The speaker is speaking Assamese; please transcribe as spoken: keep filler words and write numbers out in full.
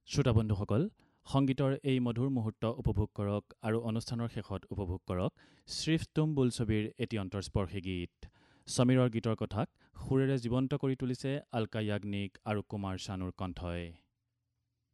শ্ৰোতাবন্ধুসকল, সংগীতৰ এই মধুৰ মুহূৰ্ত উপভোগ কৰক আৰু অনুষ্ঠানৰ শেষত উপভোগ কৰক স্ৰিফ তুম বোলছবিৰ এটি অন্তৰ্স্পৰ্শী গীত। সমীৰৰ গীতৰ কথাক সুৰেৰে জীৱন্ত কৰি তুলিছে আলকা য়াগনিক আৰু কুমাৰ শানুৰ কণ্ঠই।